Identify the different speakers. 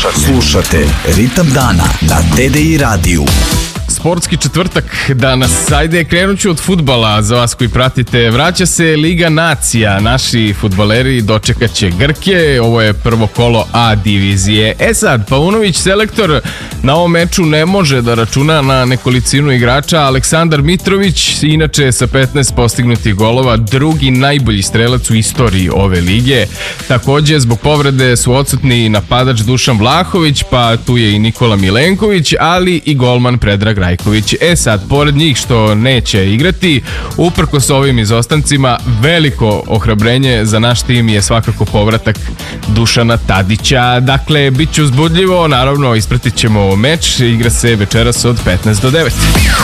Speaker 1: Slušate Ritam dana na TDI radiju.
Speaker 2: Sportski četvrtak danas. Ajde, krenut ću od fudbala za vas koji pratite. Vraća se Liga nacija. Naši fudbaleri dočekat će Grke. Ovo je prvo kolo A divizije. Sad, Paunović, selektor, na ovom meču ne može da računa na nekolicinu igrača. Aleksandar Mitrović, inače sa 15 postignutih golova, drugi najbolji strelac u istoriji ove lige. Takođe, zbog povrede su odsutni napadač Dušan Vlahović, pa tu je i Nikola Milenković, ali i golman Predrag Rajković. Sad, pored njih što neće igrati, uprkos ovim izostancima, veliko ohrabrenje za naš tim je svakako povratak Dušana Tadića. Dakle, bit će uzbudljivo, naravno ispratit ćemo meč, igra se večeras od 15 do 9.